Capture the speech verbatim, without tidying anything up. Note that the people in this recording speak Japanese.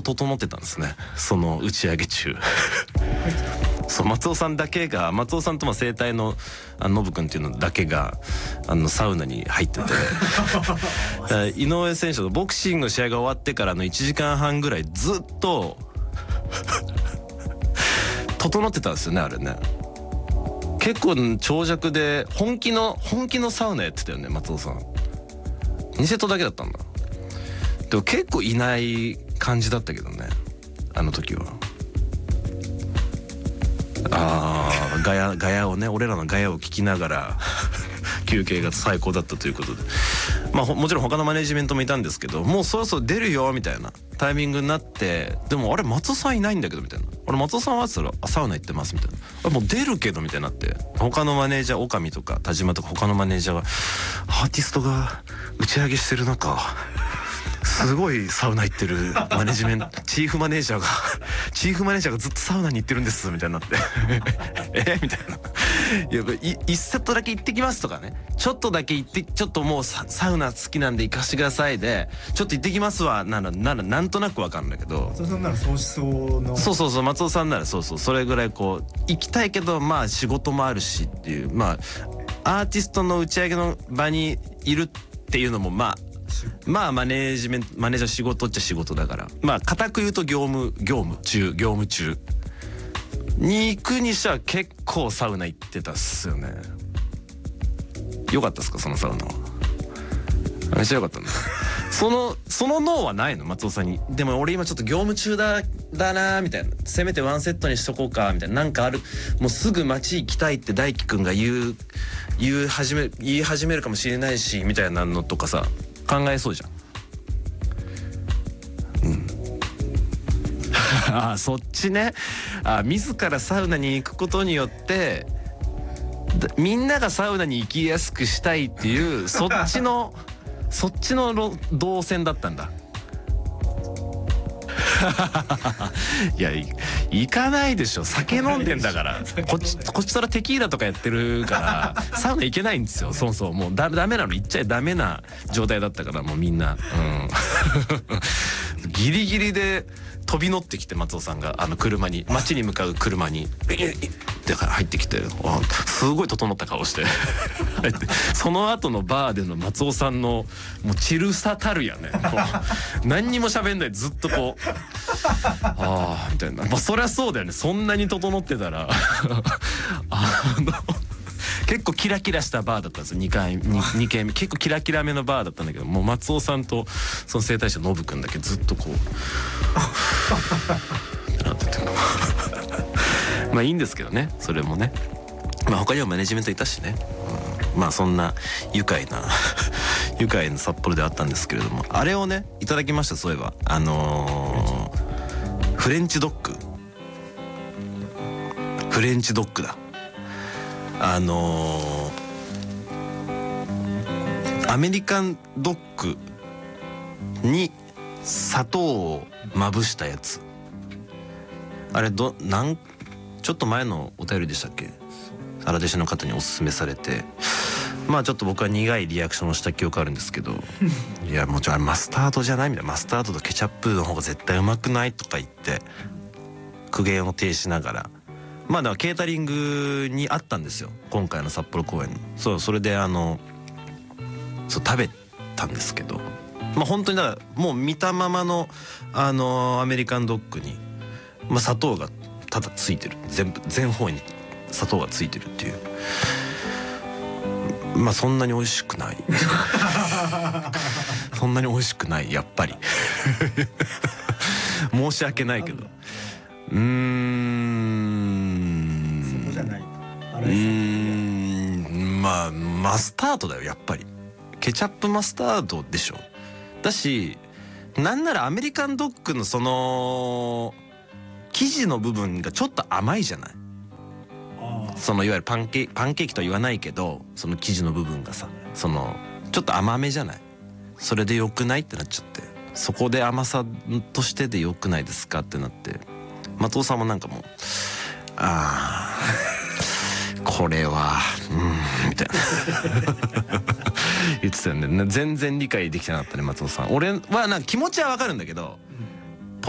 整ってたんですね、その打ち上げ中そう松尾さんだけが、松尾さんとも生態のあのノブくんっていうのだけがあのサウナに入ってて井上選手のボクシングの試合が終わってからのいちじかんはんぐらいずっと整ってたんですよね、あれね。結構長尺で本気の本気のサウナやってたよね、松尾さん。にセットだけだったんだ。でも結構いない感じだったけどね、あの時は。ああ、ガヤガヤをね、俺らのガヤを聞きながら休憩が最高だったということで、まあもちろん他のマネジメントもいたんですけど、もうそろそろ出るよみたいなタイミングになって、でもあれ松尾さんいないんだけどみたいな、俺松尾さんはって言ったらサウナ行ってますみたいな、あれもう出るけどみたいになって、他のマネージャー岡見とか田島とか他のマネージャーがアーティストが打ち上げしてる中すごいサウナ行ってるマネジメントチーフマネージャーがチーフマネージャーがずっとサウナに行ってるんですみたいになってえみたいな、いやい一セットだけ行ってきますとかね、ちょっとだけ行って、ちょっともう サ, サウナ好きなんで行かしてくださいでちょっと行ってきますわならならなんとなくわかるんだけど、 松尾さんならそうしそうの、 そうそうそう、松尾さんならそうそう、それぐらいこう行きたいけどまあ仕事もあるしっていう、まあアーティストの打ち上げの場にいるっていうのもまあまあマネージメントマネージャー仕事っちゃ仕事だから、まあ固く言うと業務業務中業務中に行くにしては結構サウナ行ってたっすよね。よかったっすか、そのサウナは。めっちゃよかったんだそのその脳はないの、松尾さんに。でも俺今ちょっと業務中だだなみたいな、せめてワンセットにしとこうかみたいな、なんかある、もうすぐ街行きたいって大輝くんが言う言う始め言い始めるかもしれないしみたいなのとかさ考えそうじゃん。うん。ああ、そっちね。あ、自らサウナに行くことによってみんながサウナに行きやすくしたいっていうそっちのそっちの動線だったんだ。いや行かないでしょ、酒飲んでんだからこっちこっちとらテキーラとかやってるからサウナ行けないんですよ。そうそう、もうダメなの、行っちゃダメな状態だったからもうみんな、うん、ギリギリで飛び乗ってきて松尾さんがあの車に、街に向かう車にって入ってきて、あすごい整った顔して入ってその後のバーでの松尾さんのもうチルさたるやね、もう何にも喋んないずっとこうああみたいな、まあそりゃそうだよね、そんなに整ってたらあの結構キラキラしたバーだったんですよ、にかい 2, に軒目結構キラキラめのバーだったんだけど、もう松尾さんとその整体師のノブくんだけずっとこうなっててまあいいんですけどね、それもね。まあ他にもマネジメントいたしね、うん、まあそんな愉快な愉快な札幌であったんですけれども、あれをねいただきました。そういえばあのー、フレンチドッグフレンチドッグだ。あのー、アメリカンドッグに砂糖をまぶしたやつ、あれどなんちょっと前のお便りでしたっけ、サラデシの方におすすめされて、まあちょっと僕は苦いリアクションをした記憶あるんですけどいやもちろんあれマスタードじゃないみたいな、マスタードとケチャップの方が絶対うまくないとか言って苦言を呈しながら、まあだからケータリングにあったんですよ今回の札幌公演の。そうそれであのそう食べたんですけど、まあ本当にだからもう見たままのあのアメリカンドッグに、まあ、砂糖がただついてる、全部全方位に砂糖がついてるっていう、まあそんなに美味しくないそんなに美味しくないやっぱり申し訳ないけど、うーんそこじゃない、 うーんまあマスタードだよやっぱり、ケチャップマスタードでしょ。だしなんならアメリカンドッグのその生地の部分がちょっと甘いじゃない。そのいわゆるパンケーキパンケーキとは言わないけど、その生地の部分がさ、そのちょっと甘めじゃない。それでよくないってなっちゃって、そこで甘さとしてでよくないですかってなって、松尾さんもなんかもうあーこれはうんみたいな言ってたよね。全然理解できてなかったね松尾さん。俺はなんか気持ちはわかるんだけど、